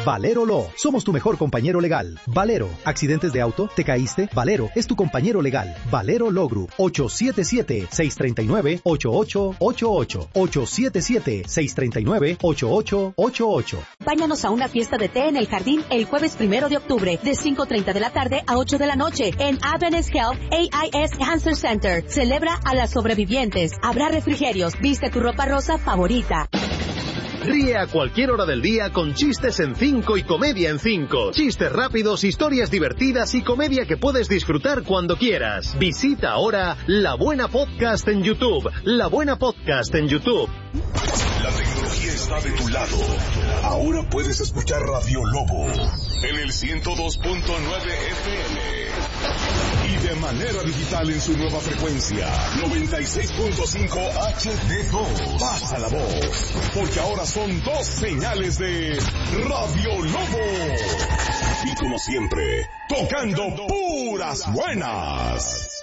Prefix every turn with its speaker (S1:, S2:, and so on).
S1: Valero Law. Somos tu mejor compañero legal. Valero. ¿Accidentes de auto? ¿Te caíste? Valero es tu compañero legal. Valero Law Group. 877-639-8888. 877-639-8888.
S2: Váyanos a una fiesta de té en el jardín el jueves 1 de octubre, de 5:30 de la tarde a 8 de la noche, en Adventist Health AIS Cancer Center. Celebra a las sobrevivientes. Habrá refrigerios. Viste tu ropa rosa favorita.
S3: Ríe a cualquier hora del día con chistes en 5 y comedia en 5. Chistes rápidos, historias divertidas y comedia que puedes disfrutar cuando quieras. Visita ahora La Buena Podcast en YouTube. La Buena Podcast en YouTube.
S4: La tecnología está de tu lado. Ahora puedes escuchar Radio Lobo en el 102.9 FM. Y de manera digital en su nueva frecuencia, 96.5 HD2. Pasa la voz, porque ahora son 2 señales de Radio Lobo. Y como siempre, tocando puras buenas.